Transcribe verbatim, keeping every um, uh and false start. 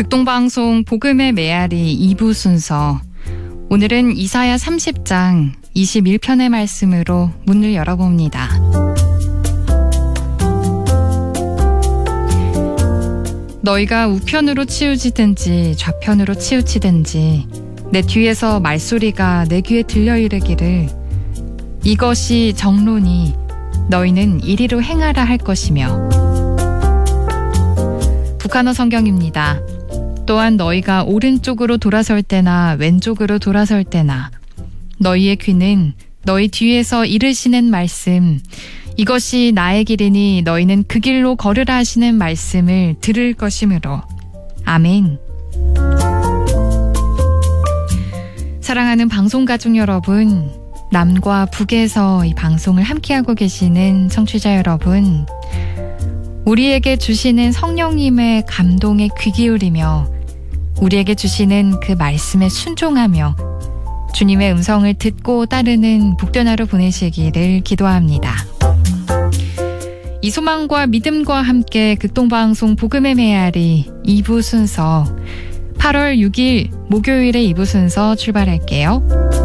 극동방송 복음의 메아리 이 부 순서. 오늘은 이사야 삼십 장 이십일 편의 말씀으로 문을 열어봅니다. 너희가 우편으로 치우치든지 좌편으로 치우치든지 내 뒤에서 말소리가 내 귀에 들려 이르기를 이것이 정론이 너희는 이리로 행하라 할 것이며. 북한어 성경입니다. 또한 너희가 오른쪽으로 돌아설 때나 왼쪽으로 돌아설 때나 너희의 귀는 너희 뒤에서 이르시는 말씀, 이것이 나의 길이니 너희는 그 길로 걸으라 하시는 말씀을 들을 것이므로. 아멘. 사랑하는 방송가족 여러분, 남과 북에서 이 방송을 함께하고 계시는 청취자 여러분, 우리에게 주시는 성령님의 감동에 귀 기울이며 우리에게 주시는 그 말씀에 순종하며 주님의 음성을 듣고 따르는 복된 하루 보내시기를 기도합니다. 이 소망과 믿음과 함께 극동방송 복음의 메아리 이 부 순서, 팔월 육일 목요일의 이 부 순서 출발할게요.